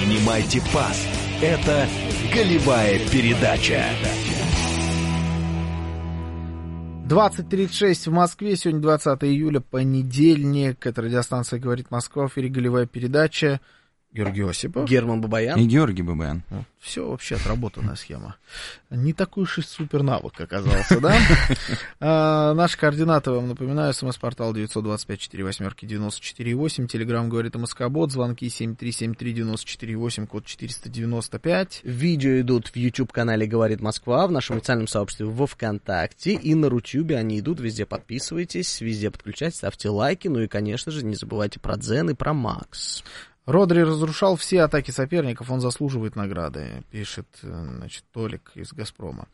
Принимайте пас. Это голевая передача. 20:36 в Москве. Сегодня 20 июля, понедельник. Это радиостанция «Говорит Москва». В эфире голевая передача. Георгий Осипов. Герман Бабаян. И Георгий Бабаян. Все вообще отработанная схема. Не такой уж и супер навык оказался, да? Наши координаты, вам напоминаю, СМС-портал 925-48-94-8, Телеграм «Говорит МСК-бот», звонки 7373-94-8, код 495. Видео идут в YouTube-канале «Говорит Москва», в нашем официальном сообществе во ВКонтакте и на Рутюбе они идут, везде подписывайтесь, везде подключайтесь, ставьте лайки, ну и, конечно же, не забывайте про Дзен и про Макс. Родри разрушал все атаки соперников, он заслуживает награды, пишет, значит, Толик из «Газпрома».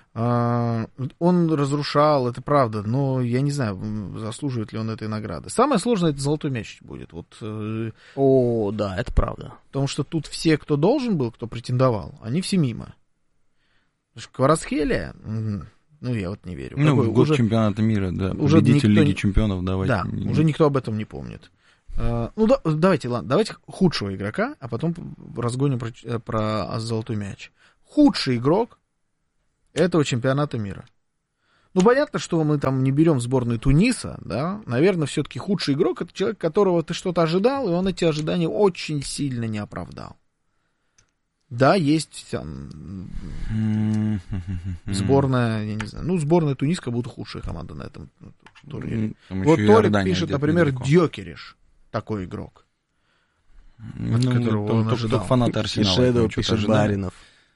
Он разрушал, это правда, но я не знаю, заслуживает ли он этой награды. Самое сложное — это золотой мяч будет. Вот, О, да, это правда. потому что тут все, кто должен был, кто претендовал, они все мимо. Кварацхелия, ну, я вот не верю. Ну, Какой, в год уже, чемпионата мира, да, уже победитель никто Лиги не... чемпионов, давайте. Да, уже никто об этом не помнит. Ну, да, давайте худшего игрока, а потом разгоним про золотой мяч. Худший игрок этого чемпионата мира. Ну, понятно, что мы там не берем сборную Туниса, да, наверное, все-таки худший игрок — это человек, которого ты что-то ожидал, и он эти ожидания очень сильно не оправдал. Да, есть там сборная, я не знаю, ну, сборная Тунис как будто худшая команда на этом турнире. Вот Толик пишет, например, Дьокериш. Такой игрок, от которого он ожидал. Фанаты Арсенала. Шэдоу пишет Баринов.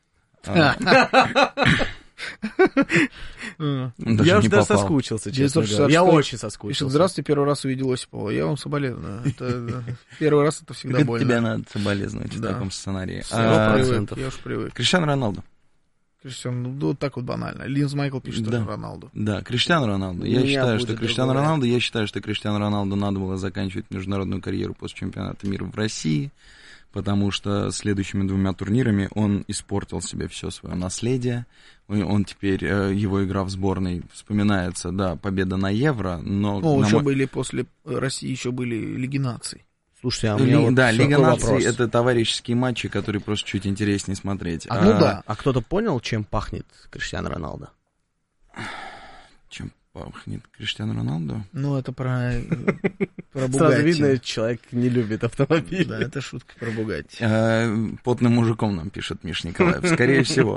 Я уже даже соскучился, честно говоря. Я очень соскучился. Пишет: здравствуйте, первый раз увидел Осипова. Я вам соболезную. Первый раз это всегда больно. Тебе надо соболезновать в таком сценарии. 100%. Я уж привык. Криштиану Роналду. Ну, вот так вот банально. Линз Майкл пишет, что Роналду. Да, Криштиану Роналду. Я считаю, что Криштиану Роналду надо было заканчивать международную карьеру после чемпионата мира в России, потому что следующими 2 турнирами он испортил себе все свое наследие. Он теперь, его игра в сборной вспоминается, да, победа на Евро, но... Ну, еще были после России, еще были Лиги наций. Слушайте, а мне вот Лига наций — это товарищеские матчи, которые просто чуть интереснее смотреть. Ну да. А кто-то понял, чем пахнет Криштиану Роналду? Чем пахнет Криштиану Роналду? Ну, это про Бугатти. Сразу видно, человек не любит автомобили. Да, это шутка про Бугатти. Потным мужиком нам пишет Миш Николаев, скорее всего.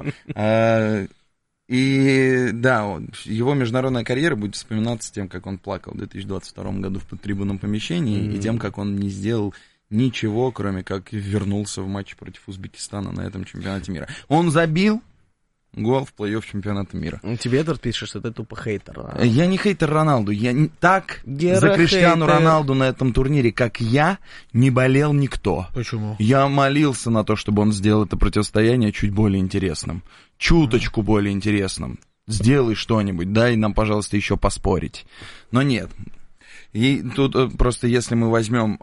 И да, его международная карьера будет вспоминаться тем, как он плакал в 2022 году в подтрибунном помещении, и тем, как он не сделал ничего, кроме как вернулся в матч против Узбекистана на этом чемпионате мира. Он забил гол в плей-офф чемпионата мира. Тебе, Эдвард, пишет, что ты тупо хейтер. Я не хейтер Роналду. Я так за Криштиану Роналду на этом турнире, как я, не болел никто. Почему? Я молился на то, чтобы он сделал это противостояние чуть более интересным. Чуточку более интересным. Сделай что-нибудь, дай нам, пожалуйста, еще поспорить. Но нет. И тут просто если мы возьмем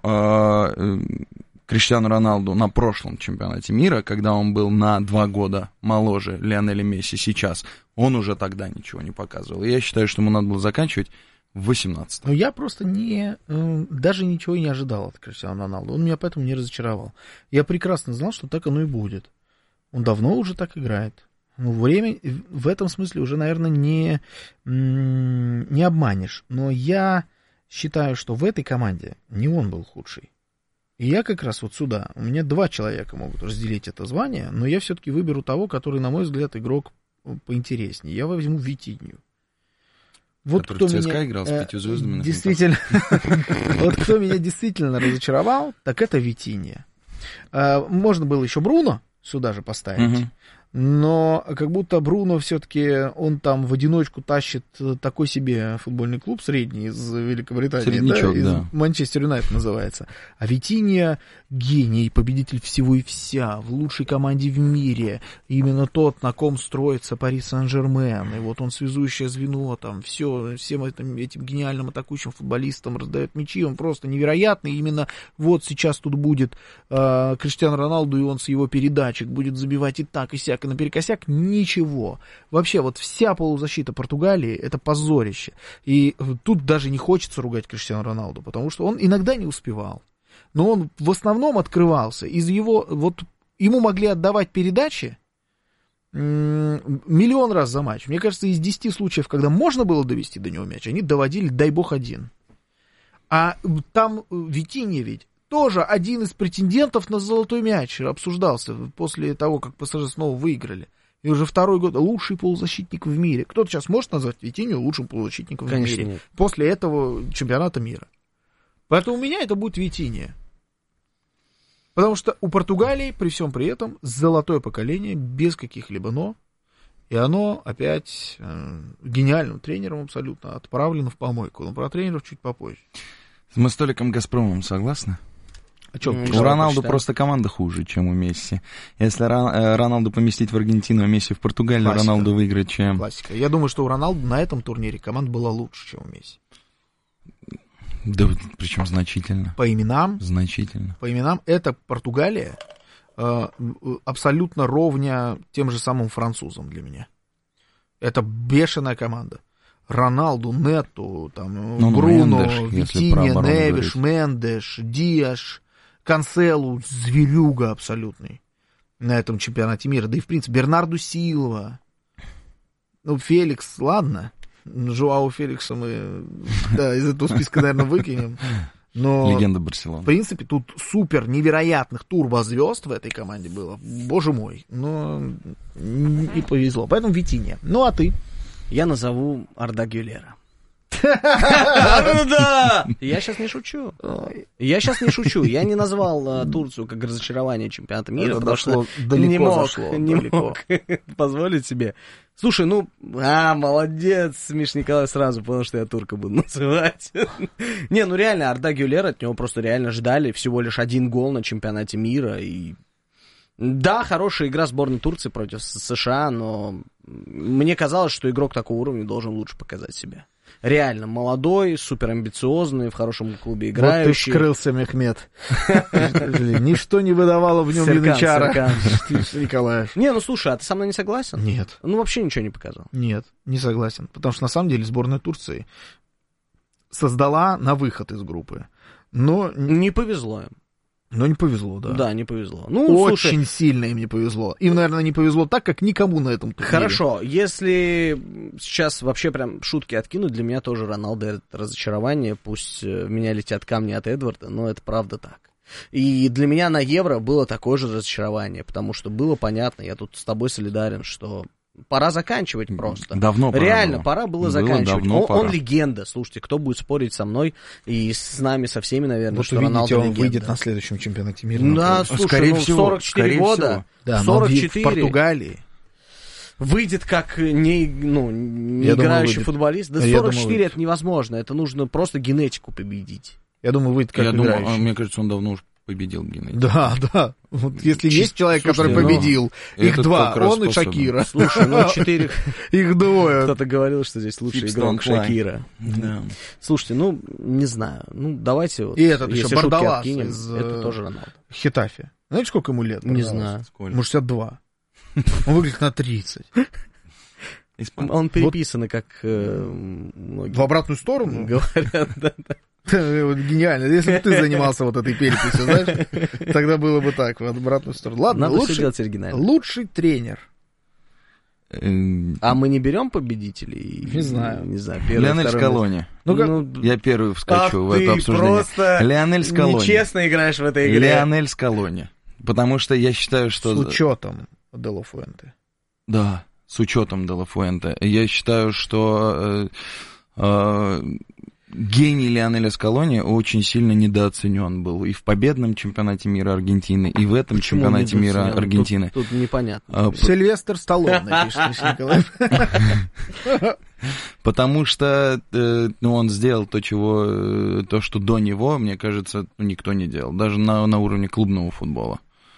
Криштиану Роналду на прошлом чемпионате мира, когда он был на 2 года моложе Лионеля Месси сейчас, он уже тогда ничего не показывал. И я считаю, что ему надо было заканчивать в 18-м. Ну, я просто даже ничего не ожидал от Криштиану Роналду. Он меня поэтому не разочаровал. Я прекрасно знал, что так оно и будет. Он давно уже так играет. Ну, время в этом смысле уже, наверное, не обманешь. Но я считаю, что в этой команде не он был худший. И я как раз вот сюда. У меня 2 человека могут разделить это звание, но я все-таки выберу того, который, на мой взгляд, игрок поинтереснее. Я возьму Витинью. Вот который кто в ЦСКА меня играл с 5 звездами. Действительно. Вот кто меня действительно разочаровал, так это Витинья. Можно было еще Бруно сюда же поставить. Но как будто Бруно все-таки, он там в одиночку тащит такой себе футбольный клуб средний из Великобритании, Среднячок, из да. Манчестер Юнайтед называется. А Витинья гений, победитель всего и вся, в лучшей команде в мире. Именно тот, на ком строится Пари Сен-Жермен. И вот он связующее звено, там, всем этим гениальным атакующим футболистам раздает мячи. Он просто невероятный. Именно вот сейчас тут будет Криштиану Роналду, и он с его передачек будет забивать и так, и сяк, и наперекосяк. Ничего. Вообще, вот вся полузащита Португалии — это позорище. И тут даже не хочется ругать Криштиану Роналду, потому что он иногда не успевал. но он в основном открывался из его, вот ему могли отдавать передачи миллион раз за матч. Мне кажется, из 10 случаев, когда можно было довести до него мяч, они доводили, дай бог, один. А там Витинья ведь тоже один из претендентов на золотой мяч обсуждался после того, как ПСЖ снова выиграли. И уже второй год лучший полузащитник в мире. Кто-то сейчас может назвать Витинью лучшим полузащитником в мире? Нет. После этого чемпионата мира. Поэтому у меня это будет Витинья. Потому что у Португалии при всем при этом золотое поколение без каких-либо «но». И оно опять гениальным тренером абсолютно отправлено в помойку. Но про тренеров чуть попозже. Мы с Толиком Газпромовым согласны? У Роналду просто команда хуже, чем у Месси. Если Роналду поместить в Аргентину, а Месси в Португалию, классика. Роналду выиграет, чем... Классика. Я думаю, что у Роналду на этом турнире команда была лучше, чем у Месси. Да, причем значительно. По именам? Значительно. По именам это Португалия абсолютно ровня тем же самым французам для меня. Это бешеная команда. Роналду, Нету, там, Бруно, Витинья, Невиш, Мендеш, Диаш, Канселу, зверюга абсолютный на этом чемпионате мира. Да и, в принципе, Бернарду Силва. Ну, Феликс, ладно. Жоау Феликса мы из этого списка, наверное, выкинем. Но, легенда Барселоны. В принципе, тут супер невероятных турбозвезд в этой команде было. Боже мой. Но не повезло. Поэтому Витинья. Ну, а ты? Я назову Арда Гюлера. Да! Я сейчас не шучу. Я не назвал Турцию как разочарование чемпионата мира, потому что не мог позволить себе. Слушай, молодец, Миш Николаев сразу понял, что я турка буду называть. Не, реально, Арда Гюлер, от него просто реально ждали всего лишь 1 гол на чемпионате мира. И да, хорошая игра сборной Турции против США, но мне казалось, что игрок такого уровня должен лучше показать себя. Реально молодой, суперамбициозный, в хорошем клубе играющий. Вот ты вскрылся, Мехмед. Ничто не выдавало в нем янычара. Николаев. Не, слушай, а ты со мной не согласен? Нет. Вообще ничего не показал. Нет, не согласен. Потому что на самом деле сборная Турции создала на выход из группы. Но не повезло им. Но не повезло, да. Да, не повезло. Очень сильно им не повезло. Им, наверное, не повезло так, как никому на этом турнире. Хорошо, если сейчас вообще прям шутки откинуть, для меня тоже Роналдо это разочарование. Пусть в меня летят камни от Эдварда, но это правда так. И для меня на Евро было такое же разочарование, потому что было понятно, я тут с тобой солидарен, что пора заканчивать просто. Давно пора. Реально, было. пора было заканчивать. Он легенда, слушайте, кто будет спорить со мной и с нами, со всеми, наверное, вот что Роналдо он легенда. Выйдет на следующем чемпионате мира. Да, слушай, скорее всего, 44 года, всего. Да, 44. В Португалии. Выйдет как не играющий футболист. Да 44 это невозможно, это нужно просто генетику победить. Я думаю, выйдет как играющий. Мне кажется, он давно уже победил генетику. Да. Вот если есть человек, который победил, их 2, он и Шакира. Слушай, 4... Их 2. Кто-то говорил, что здесь лучший игрок Шакира. Да. Слушайте, не знаю. Давайте вот. И этот еще Бардалас это тоже Роналдо. Хетафе. Знаете, сколько ему лет? Не знаю. Может, 62. Он выглядит на 30. Он переписан, как многие. В обратную сторону? Говорят, да. Гениально. Если бы ты занимался вот этой переписью, знаешь, тогда было бы так, в обратную сторону. Ладно, надо все делать оригинально. Лучший тренер. А мы не берем победителей? Не знаю. Лионель Скалони. Я первый вскочу в это обсуждение. Просто Лионель Скалони. Нечестно играешь в этой игре. Лионель Скалони. Потому что я считаю, что... С учетом Де Ла Фуэнте. Да, с учетом Де Ла Фуэнте. Я считаю, что гений Лионеля Скалони очень сильно недооценен был и в победном чемпионате мира Аргентины, и в этом чемпионате мира Аргентины. Тут непонятно. Сильвестр Сталлоне, пишет Николай. Потому что он сделал то, что до него, мне кажется, никто не делал. Даже на уровне клубного футбола.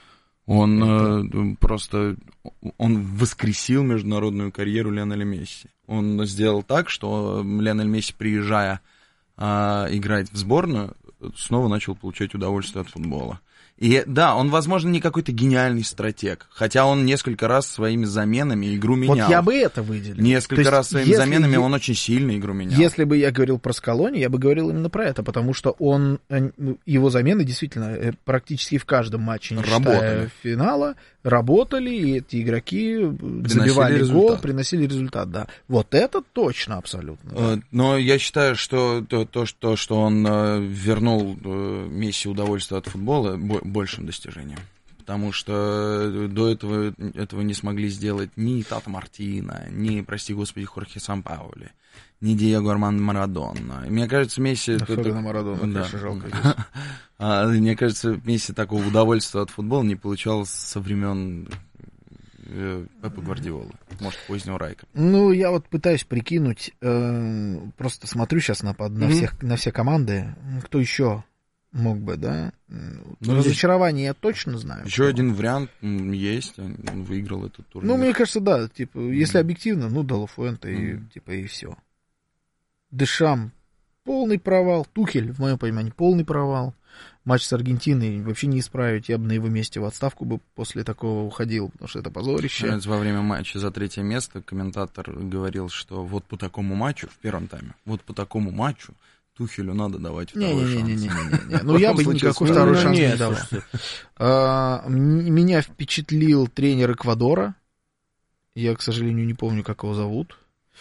Он воскресил международную карьеру Лионеля Месси. Он сделал так, что Лионель Месси, приезжая играть в сборную, снова начал получать удовольствие от футбола. И да, он, возможно, не какой-то гениальный стратег, хотя он несколько раз своими заменами игру менял. Вот я бы это выделил. Несколько раз своими заменами он очень сильно игру менял. Если бы я говорил про Скалони, я бы говорил именно про это, потому что его замены действительно практически в каждом матче, не считая финала, работали, и эти игроки забивали гол, приносили результат, да. Вот это точно абсолютно. Да. Но я считаю, что то, что он вернул Месси удовольствие от футбола, большим достижением. Потому что до этого не смогли сделать ни Тата Мартино, ни, прости господи, Хорхе Сампаули, ни Диего Армандо Марадона. Мне кажется, Месси... Особенно Марадона, конечно, жалко здесь. Мне кажется, Месси такого удовольствия от футбола не получал со времен Пепа Гвардиолы, может, позднего Райка. Ну, я вот пытаюсь прикинуть, просто смотрю сейчас на все команды, кто еще мог бы, да? Разочарование я точно знаю. Еще один вариант есть, он выиграл этот турнир. Ну, мне кажется, да, типа, если объективно, Де Ла Фуэнте, и все. Дешам полный провал, Тухель, в моем понимании, полный провал. Матч с Аргентиной вообще не исправить, я бы на его месте в отставку бы после такого уходил, потому что это позорище. Во время матча за 3-е место комментатор говорил, что вот по такому матчу, в первом тайме, вот по такому матчу Тухелю надо давать второй шанс. Не-не-не. Ну, я бы никакой второй шанс не давал. Меня впечатлил тренер Эквадора. Я, к сожалению, не помню, как его зовут.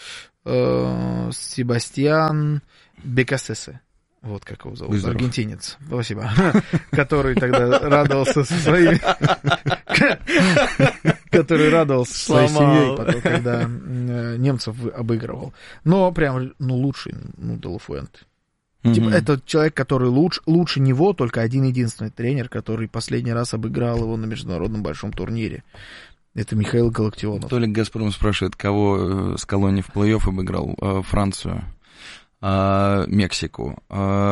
Себастьян Бекасесе. Вот как его зовут. Здоров. Аргентинец. Спасибо. Который тогда радовался своими... Который радовался своей семьей, потом, когда немцев обыгрывал. Но прям, лучший, Де Ла Фуэнте. Типа, это человек, который лучше него, только один-единственный тренер, который последний раз обыграл его на международном большом турнире. Это Михаил Галактионов. Толик Газпром спрашивает, кого Скалони в плей-офф обыграл? Францию, Мексику,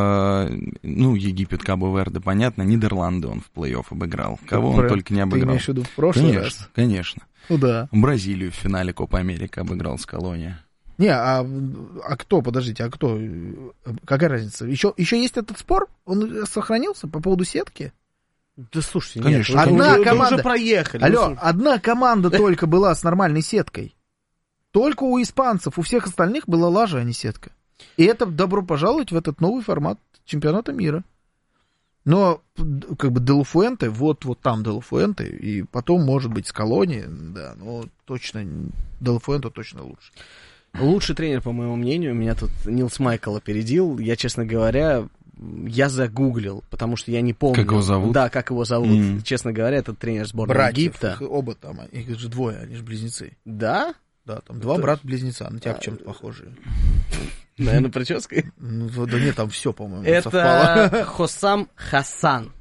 Египет, Кабо-Верде, понятно, Нидерланды он в плей-офф обыграл. Кого он только не обыграл. Ты имеешь в виду в прошлый раз? Конечно. Ну да. Бразилию в финале Копа Америка обыграл Скалони. Не, а кто, подождите, кто? Какая разница? Еще есть этот спор? Он сохранился по поводу сетки? Да слушайте, конечно. Нет, одна команда... уже проехали. Алло, одна команда только была с нормальной сеткой. Только у испанцев, у всех остальных была лажа, а не сетка. И это добро пожаловать в этот новый формат чемпионата мира. Но, как бы, Де Ла Фуэнте, вот там Де Ла Фуэнте, и потом, может быть, Скалони, да, но точно, Де Ла Фуэнте точно лучше. Лучший тренер, по моему мнению, меня тут Нилс Майкл опередил. Я, честно говоря, я загуглил, потому что я не помню. Как его зовут? Да, как его зовут. Честно говоря, этот тренер сборной Египта. Оба там, их же двое, они же близнецы. Да? Да, там два брата-близнеца, на тебя чем-то похожие. Наверное, прической? Да нет, там все, по-моему, это Хоссам Хасан.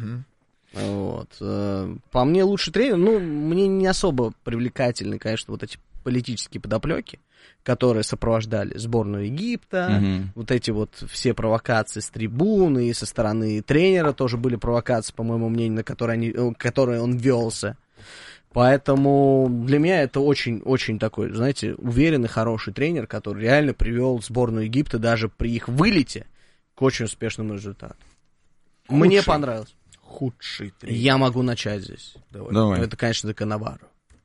Вот. По мне, лучший тренер, мне не особо привлекательны, конечно, вот эти политические подоплеки, которые сопровождали сборную Египта, вот эти вот все провокации с трибуны, и со стороны тренера тоже были провокации, по моему мнению, на которые он велся. Поэтому для меня это очень-очень такой, знаете, уверенный, хороший тренер, который реально привел сборную Египта даже при их вылете к очень успешному результату. Мне понравилось. Худший тренер. Я могу начать здесь. Давай. Это, конечно, Канаваро.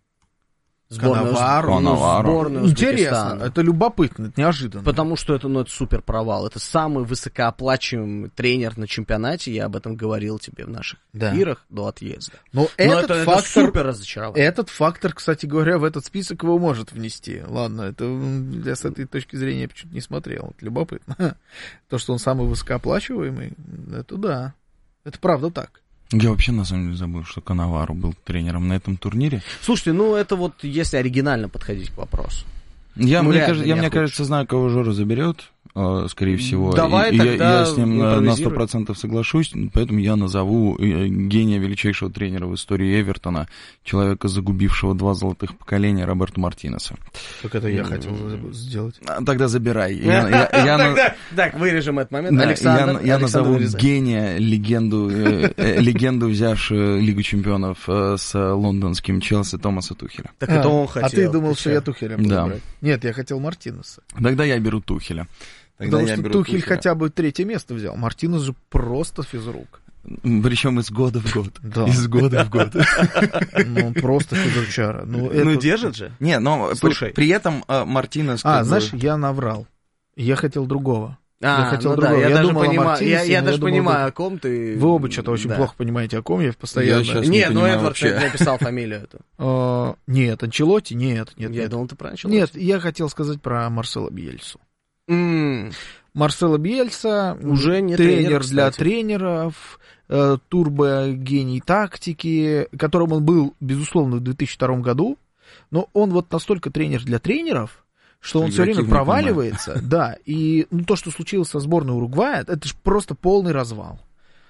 Сборную интересно, это любопытно, это неожиданно. Потому что это супер провал. Это самый высокооплачиваемый тренер на чемпионате. Я об этом говорил тебе в наших эфирах до отъезда. Но это супер разочарование. Этот фактор, кстати говоря, в этот список его может внести. Ладно, это я с этой точки зрения почему-то не смотрел. Это любопытно. То, что он самый высокооплачиваемый, это да. Это правда так. Я вообще, на самом деле, забыл, что Канаваро был тренером на этом турнире. Слушайте, это вот если оригинально подходить к вопросу. Мне кажется, знаю, кого Жора заберет, скорее всего. Давай и тогда я с ним на 100% соглашусь, поэтому я назову гения величайшего тренера в истории Эвертона, человека, загубившего 2 золотых поколения, Роберто Мартинеса. Как это я хотел сделать? Тогда забирай. Так, вырежем этот момент. Александр, я назову гения, легенду, взявшую Лигу чемпионов с лондонским Челси Томаса Тухеля. Так это он хотел. А ты думал, что я Тухеля буду брать? Нет, я хотел Мартинеса. Тогда я беру Тухеля. Потому что Тухель хотя бы 3-е место взял. Мартинес же просто физрук. Причем из года в год. Да. Из года в год. Ну, просто физручара. Ну, держит же. Не, но при этом Мартинес... знаешь, я наврал. Я хотел другого. Я даже понимаю, о ком ты... Вы оба что-то очень плохо понимаете, о ком я постоянно... Нет, ну Эдвард написал фамилию эту. Нет, Анчелотти, нет. Я думал, ты про Анчелотти. Нет, я хотел сказать про Марсело Бьельсу. Марсело Бьельса уже не тренер для тренеров, турбо-гений тактики, которым он был, безусловно, в 2002 году, но он вот настолько тренер для тренеров, что он все время проваливается, да, и то, что случилось со сборной Уругвая, это же просто полный развал.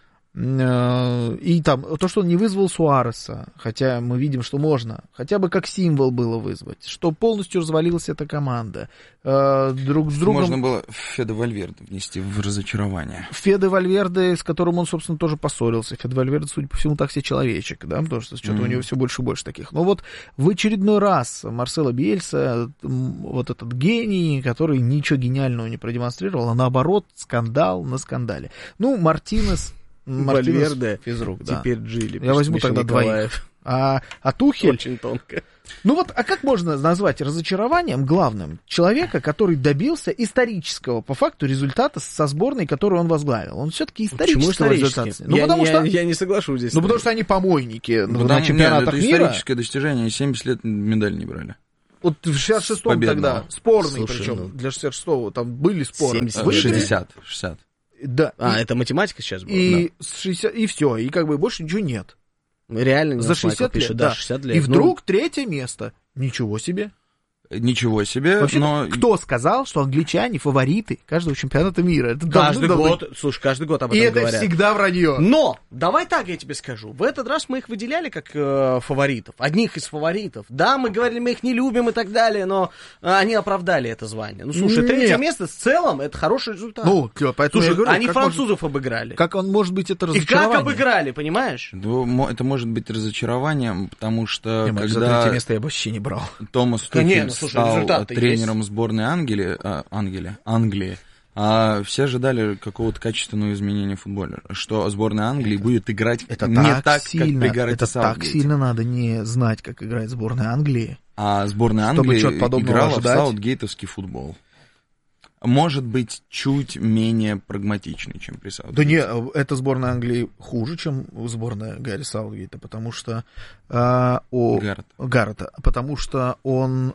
И там, то, что он не вызвал Суареса, хотя мы видим, что можно, хотя бы как символ было вызвать, что полностью развалилась эта команда. Друг с другом... Можно было Феде Вальверде внести в разочарование. Феде Вальверде, с которым он, собственно, тоже поссорился. Феде Вальверде, судя по всему, так себе человечек, да, потому что что-то у него все больше и больше таких. Но вот в очередной раз Марсело Бьельса, вот этот гений, который ничего гениального не продемонстрировал, а наоборот, скандал на скандале. Ну, Мартинес, Вальверде, физрук, да. Теперь Джили. Я возьму тогда двоих. А Тухель... Очень тонко. Ну вот, а как можно назвать разочарованием главным человека, который добился исторического, по факту, результата со сборной, которую он возглавил? Он все-таки исторического результата. Я не соглашусь здесь. Ну, потому что они помойники на чемпионатах мира. Это историческое достижение, 70 лет медаль не брали. Вот в 66-м тогда, спорный причем, для 66-го, там были споры. 60. Да. Это математика сейчас была? И все, и как бы больше ничего нет. Реально не за 60 лет, да. 60 лет. И вдруг третье место. Ничего себе. Ничего себе. Вообще, но... кто сказал, что англичане фавориты каждого чемпионата мира? Это каждый год, слушай, каждый год об этом говорят. И это всегда вранье. Но, давай так я тебе скажу. В этот раз мы их выделяли как фаворитов. Одних из фаворитов. Да, мы говорили, мы их не любим и так далее, но они оправдали это звание. Ну, слушай, третье место в целом это хороший результат. Ну, поэтому слушай, я говорю, они французов обыграли. Как он может быть это разочарование? И как обыграли, понимаешь? Это может быть разочарованием, потому что когда... За третье место я бы вообще не брал. Томас Тухель стал тренером сборной Англии, все ожидали какого-то качественного изменения в футболе, что сборная Англии будет играть не так, сильно, как при Гаррете Саутгейте. Это так сильно надо не знать, как играет сборная Англии. А сборная Англии играла в саутгейтовский футбол. Может быть, чуть менее прагматичный, чем при Саутгейте. Да не, эта сборная Англии хуже, чем сборная Гарри Саутгейта, потому что... Гаррета. Потому что он...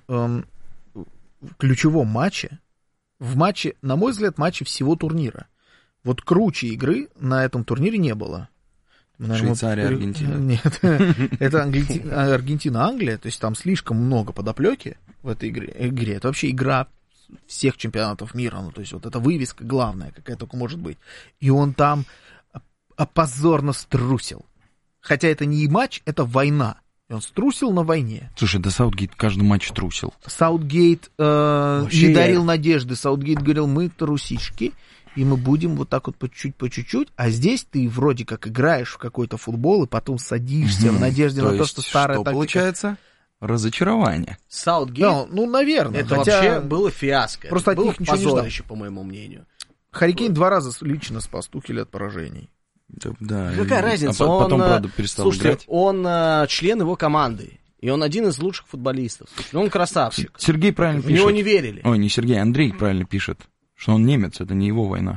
в ключевом матче, на мой взгляд, матче всего турнира. Вот круче игры на этом турнире не было. Швейцария, Аргентина. Нет, это Аргентина-Англия, то есть там слишком много подоплеки в этой игре. Это вообще игра всех чемпионатов мира, ну, то есть вот эта вывеска главная, какая только может быть. И он там позорно струсил. Хотя это не матч, это война. Он струсил на войне. Слушай, да Саутгейт каждый матч трусил. Саутгейт не дарил надежды. Саутгейт говорил, мы трусишки, и мы будем вот так вот по чуть-чуть. А здесь ты вроде как играешь в какой-то футбол, и потом садишься в надежде на то, что старая тактика... получается? Разочарование. Саутгейт? Да, ну, наверное. Это вообще было фиаско. Просто это от них ничего не ждал. По моему мнению. Харри Кейн 2 раза лично спас Тухеля от поражений. Да, какая разница? Потом, правда, перестал играть. Он член его команды. И он один из лучших футболистов. Он красавчик. Сергей правильно пишет. В него не верили. Ой, не Сергей, Андрей правильно пишет, что он немец, это не его война.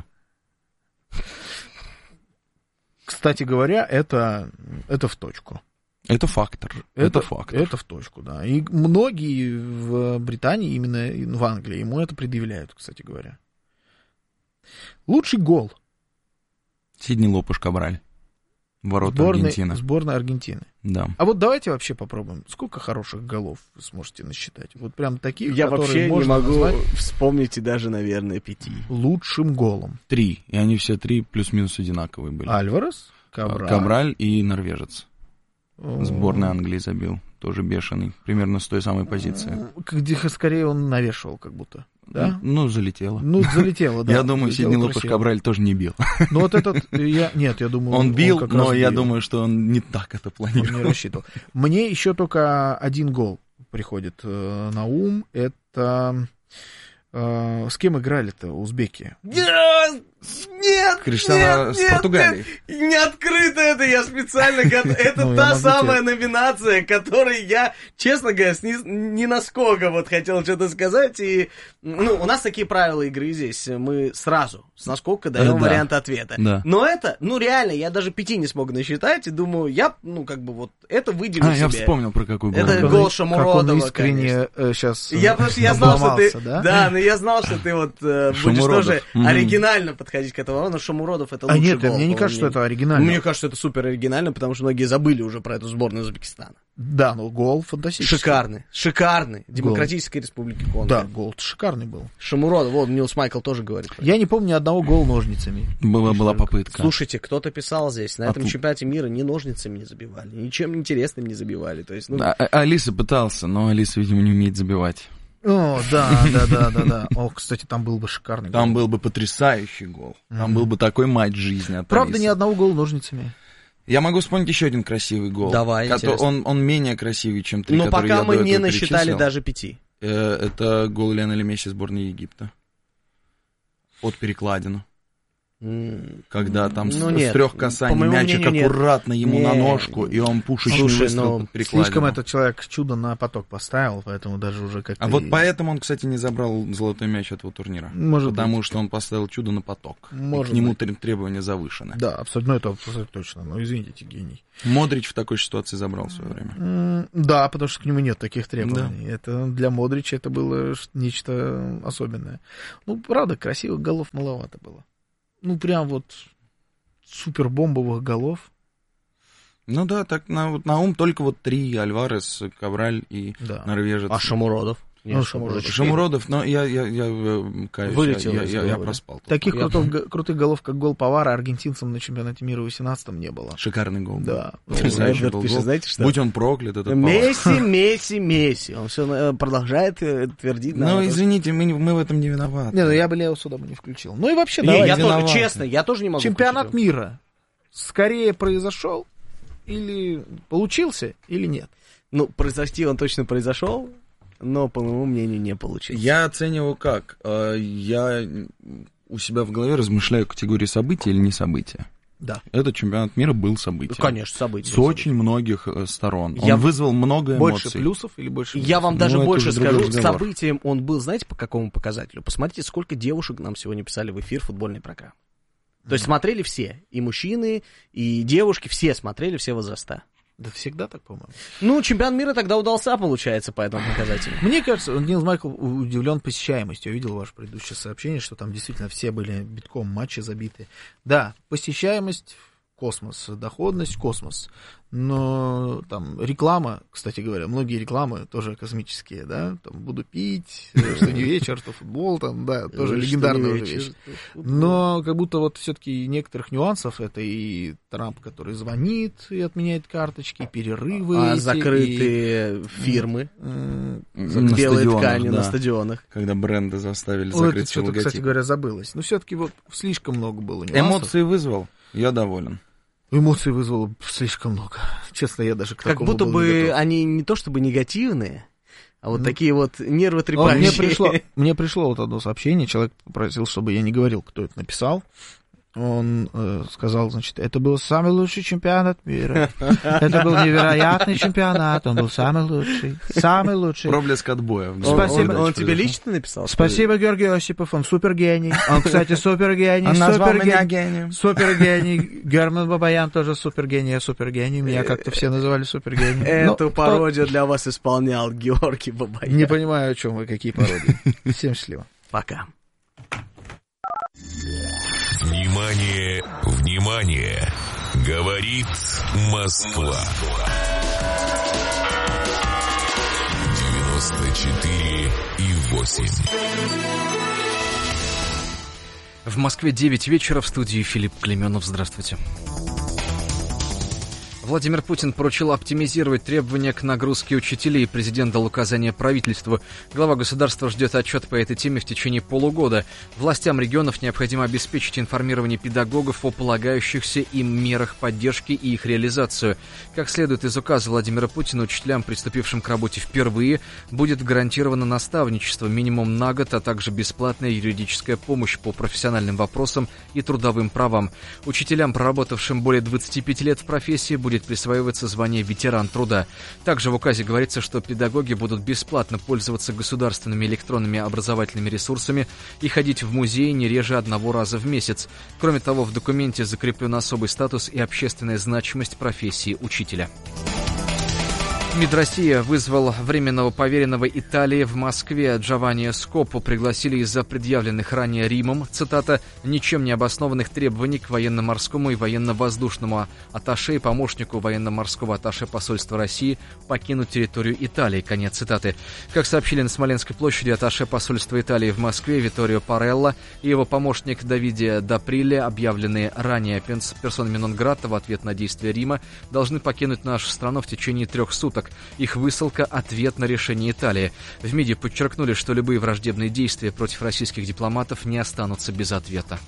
Кстати говоря, это в точку. Это фактор. Это фактор. Это в точку, да. И многие в Британии, именно в Англии, ему это предъявляют, кстати говоря. Лучший гол. Сидни Лопес-Кабраль. Ворота Аргентины. Сборная Аргентины. Да. А вот давайте вообще попробуем. Сколько хороших голов вы сможете насчитать? Вот прям таких, я которые вообще можно не могу назвать вспомнить и даже, наверное, 5. Лучшим голом. 3. И они все 3 плюс-минус одинаковые были. Альварес, Кабраль и норвежец. Сборная Англии забил. Тоже бешеный. Примерно с той самой позиции. Где скорее он навешивал, как будто. Да? Ну, залетело. Да. Я думаю, Сидни Лопес-Кабраль тоже не бил. Ну, вот этот... я думаю... Он бил, но я думаю, что он не так это планировал. Он не рассчитывал. Мне еще только один гол приходит на ум. Это... С кем играли-то узбеки? Нет, Криштиану с Португалией. Не открыто это, я специально... Это та самая номинация, которой я, честно говоря, не насколько вот хотел что-то сказать. И, у нас такие правила игры здесь. Мы сразу с наскока даем вариант ответа. Да. Но это, реально, я даже 5 не смог насчитать. И думаю, я, это выделю себе. Я вспомнил, про какой гол. Это гол Шамуродова, как он искренне сейчас я знал, что ты... да? но я знал, что ты будешь тоже оригинально подходить к этому. Но Шамуродов это лучший нет, гол. мне не кажется, что это оригинально. Мне кажется, это супер оригинально, потому что многие забыли уже про эту сборную Узбекистана. Да, но гол фантастический. Шикарный. Демократической Республики Конго. Да, гол шикарный был. Шамуродов, вот Нилс Майкл тоже говорит. Я не помню ни одного гола ножницами. Была попытка. Слушайте, кто-то писал здесь, на этом чемпионате мира ни ножницами не забивали, ничем интересным не забивали. То есть, Алиса пытался, но Алиса, видимо, не умеет забивать. О, да. О, кстати, там был бы шикарный гол. Там был бы потрясающий гол. Там был бы такой матч жизни от Правда, Алисы. ни одного гола ножницами. Я могу вспомнить еще один красивый гол. Давай, он менее красивый, чем 3, но которые пока я мы до не этого насчитали перечислил. даже 5. Это гол Лионеля Месси сборной Египта. Под перекладину. Когда там с 3 касаний мячик аккуратно ему на ножку, и он пушечный выстрел под перекладину. Слишком этот человек чудо на поток поставил, поэтому даже уже как-то... А вот поэтому он, кстати, не забрал золотой мяч этого турнира. Потому что он поставил чудо на поток. К нему требования завышены. Да, абсолютно, это абсолютно точно. Но извините, гений. Модрич в такой ситуации забрал в свое время. Да, потому что к нему нет таких требований. Да. Это для Модрича это было нечто особенное. Правда, красивых голов маловато было. Прям вот супер-бомбовых голов. Да, так на ум только 3: Альварес, Кабраль и норвежец. А Шамуродов? Шамуродов, но я каюсь, я проспал. Таких крутых голов, как гол Павара, аргентинцам на чемпионате мира в 18-м не было. Шикарный гол. Да. Знаете, что? Будь он проклят, этот Месси. Он все продолжает твердить. Извините, мы в этом не виноваты. Я бы Лео сюда не включил. И вообще, давай. Честно, я тоже не могу. Чемпионат мира скорее произошел или получился, или нет? Произойти он точно произошел. Но, по моему мнению, не получилось. Я оцениваю как? Я у себя в голове размышляю категории события или не события. Да. Этот чемпионат мира был событием. Конечно, событие. С очень многих сторон. Он вызвал много эмоций. Больше плюсов или больше минусов? Я вам даже больше скажу. Событием он был, знаете, по какому показателю? Посмотрите, сколько девушек нам сегодня писали в эфир футбольной программы. То есть смотрели все. И мужчины, и девушки. Все смотрели, все возраста. Да всегда так, по-моему. Чемпионат мира тогда удался, получается, по этому показателю. Мне кажется, Нилс Майкл удивлен посещаемостью. Я видел ваше предыдущее сообщение, что там действительно все были битком матчи забиты. Да, посещаемость космос, доходность космос. Но там реклама, кстати говоря, многие рекламы тоже космические, да, там буду пить, что не вечер, что футбол, там, да, тоже легендарная уже вещь. Но как будто вот все-таки некоторых нюансов, это и Трамп, который звонит и отменяет карточки, и перерывы. Закрытые фирмы, белые ткани на стадионах. Когда бренды заставили закрыть свой логотип. Кстати говоря, забылось. Но все-таки вот слишком много было нюансов. Эмоции вызвал, я доволен. Эмоций вызвало слишком много. Честно, я даже к такому как будто был бы не готов. они не то чтобы негативные, а вот такие вот нервотрепающие. Мне пришло вот одно сообщение, человек попросил, чтобы я не говорил, кто это написал. Он сказал, значит, это был самый лучший чемпионат мира. Это был невероятный чемпионат, он был самый лучший. Самый лучший. Проблеск отбоя. Спасибо. Он тебе лично написал? Спасибо, Георгий Осипов, он супергений. Он, кстати, супергений. Он назвал меня гением. Супергений. Герман Бабаян тоже супергений, я супергений. Меня как-то все называли супергением. Эту пародию для вас исполнял Георгий Бабаян. Не понимаю, о чем вы, какие пародии. Всем счастливо. Пока. Внимание, внимание! Говорит Москва. 94,8. В Москве 9 вечера, в студии Филипп Клеменов. Здравствуйте. Владимир Путин поручил оптимизировать требования к нагрузке учителей. Президент дал указание правительству. Глава государства ждет отчет по этой теме в течение полугода. Властям регионов необходимо обеспечить информирование педагогов о полагающихся им мерах поддержки и их реализацию. Как следует из указа Владимира Путина, учителям, приступившим к работе впервые, будет гарантировано наставничество минимум на год, а также бесплатная юридическая помощь по профессиональным вопросам и трудовым правам. Учителям, проработавшим более 25 лет в профессии, будет присваиваться звание ветеран труда. Также в указе говорится, что педагоги будут бесплатно пользоваться государственными электронными образовательными ресурсами и ходить в музей не реже 1 раза в месяц. Кроме того, в документе закреплен особый статус и общественная значимость профессии учителя. МИД России вызвал временного поверенного Италии в Москве. Джованни Скоппо пригласили из-за предъявленных ранее Римом, цитата, «ничем не обоснованных требований к военно-морскому и военно-воздушному атташе и помощнику военно-морского атташе посольства России покинуть территорию Италии», конец цитаты. Как сообщили на Смоленской площади, атташе посольства Италии в Москве Витторио Парелло и его помощник Давиде Д'Априле, объявленные ранее персонами нон-грата в ответ на действия Рима, должны покинуть нашу страну в течение 3 суток. Их высылка – ответ на решение Италии. В МИДе подчеркнули, что любые враждебные действия против российских дипломатов не останутся без ответа.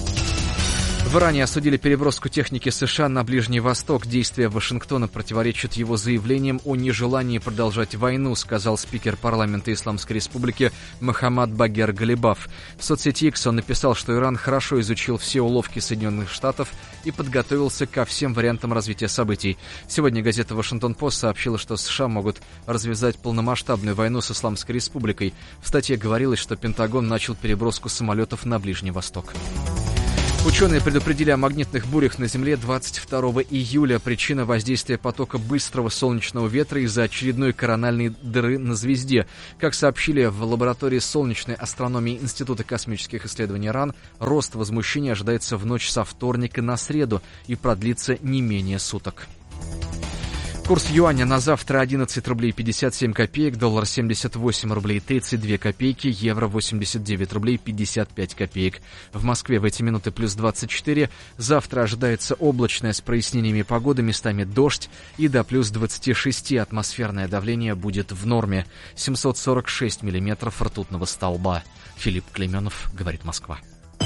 В Иране осудили переброску техники США на Ближний Восток. Действия Вашингтона противоречат его заявлениям о нежелании продолжать войну, сказал спикер парламента Исламской Республики Мохаммад Багер Галибаф. В соцсети X он написал, что Иран хорошо изучил все уловки Соединенных Штатов и подготовился ко всем вариантам развития событий. Сегодня газета «Вашингтон-Пост» сообщила, что США могут развязать полномасштабную войну с Исламской Республикой. В статье говорилось, что Пентагон начал переброску самолетов на Ближний Восток. Ученые предупредили о магнитных бурях на Земле 22 июля. Причина воздействия потока быстрого солнечного ветра из-за очередной корональной дыры на звезде. Как сообщили в лаборатории солнечной астрономии Института космических исследований РАН, рост возмущения ожидается в ночь со вторника на среду и продлится не менее суток. Курс юаня на завтра 11 рублей 57 копеек, доллар 78 рублей 32 копейки, евро 89 рублей 55 копеек. В Москве в эти минуты плюс 24. Завтра ожидается облачная с прояснениями погоды, местами дождь и до плюс 26 атмосферное давление будет в норме. 746 миллиметров ртутного столба. Филипп Клейменов, говорит Москва.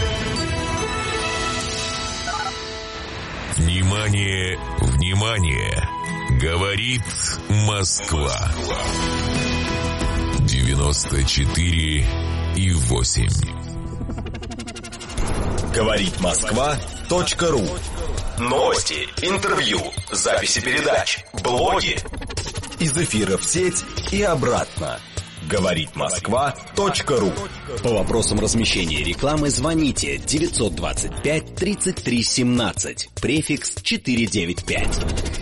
Внимание, внимание! Говорит Москва. 94,8. Говорит Москва.ру. Новости, интервью, записи передач, блоги. Из эфира в сеть и обратно. Говорит Москва.ру. По вопросам размещения рекламы звоните 925 33 17, префикс 495.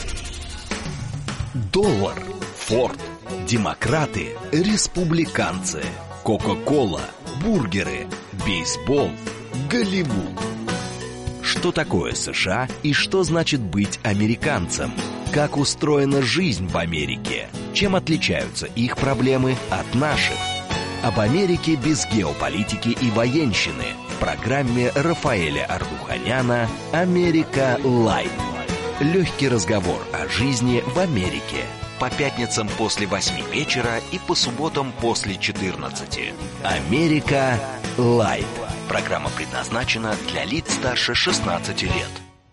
Доллар, Форд, демократы, республиканцы, Кока-кола, бургеры, бейсбол, Голливуд. Что такое США и что значит быть американцем? Как устроена жизнь в Америке? Чем отличаются их проблемы от наших? Об Америке без геополитики и военщины в программе Рафаэля Ардуханяна «Америка Лайв». Легкий разговор о жизни в Америке. По пятницам после 8 вечера и по субботам после 14. «Америка Лайв». Программа предназначена для лиц старше 16 лет.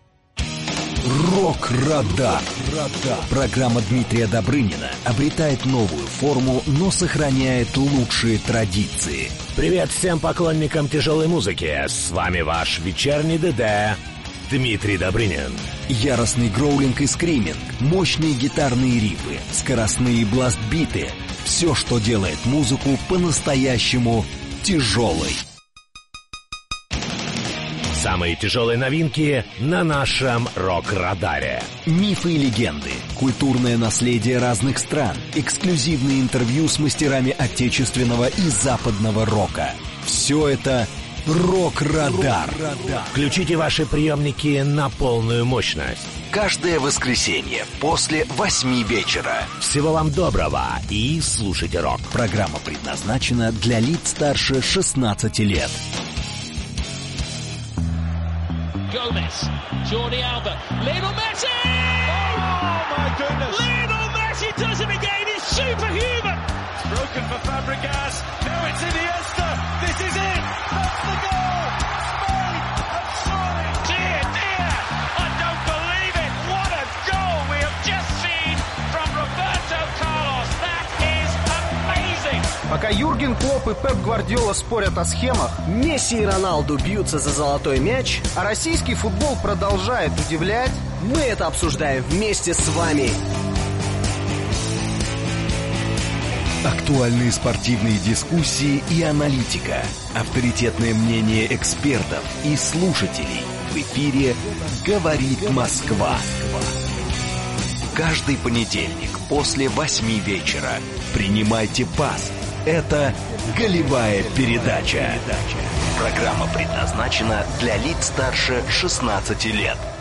Рок-радар. Программа Дмитрия Добрынина обретает новую форму, но сохраняет лучшие традиции. Привет всем поклонникам тяжелой музыки. С вами ваш вечерний ДД Дмитрий Добрынин. Яростный гроулинг и скриминг, мощные гитарные рифы, скоростные бласт-биты. Все, что делает музыку по-настоящему тяжелой. Самые тяжелые новинки на нашем рок-радаре. Мифы и легенды, культурное наследие разных стран, эксклюзивные интервью с мастерами отечественного и западного рока. Все это «Рок-радар». Включите ваши приемники на полную мощность. Каждое воскресенье после 8 вечера. Всего вам доброго и слушайте рок. Программа предназначена для лиц старше 16 лет. Gomez, Jordi Alba, Lionel Messi! looking for Fabregas. Now it's Iniesta. This is it. That's the goal. It's made. And surely, dear, I don't believe it. What a goal we have just seen from Roberto Carlos. That is amazing. Пока Юрген Клопп и Пеп Гвардиола спорят о схемах, Месси и Роналду бьются за золотой мяч, а российский футбол продолжает удивлять, мы это обсуждаем вместе с вами. Актуальные спортивные дискуссии и аналитика. Авторитетное мнение экспертов и слушателей. В эфире «Говорит Москва». Каждый понедельник после 8 вечера. Принимайте пас. Это «Голевая передача». Программа предназначена для лиц старше 16 лет.